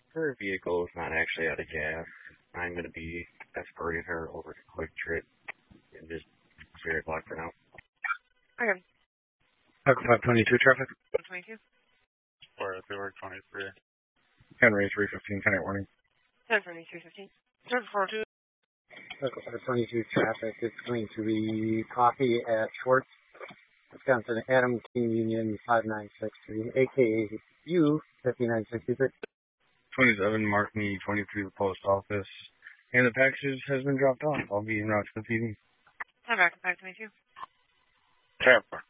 Her vehicle is not actually out of gas. I'm going to be escorting her over to Quick Trip and just 3 o'clock for now. Okay. Echo 522 traffic. 122. Or 23. Henry 315, 10 warning. 10-3, 315. 10-4-2. Echo 522 traffic. It's going to be coffee at Schwartz, Wisconsin, Adam King Union 5963, AKU 5966. 27, mark me 23 the post office. And the package has been dropped off. I'll be en route to the PD. Hi, back to 522. Tampa.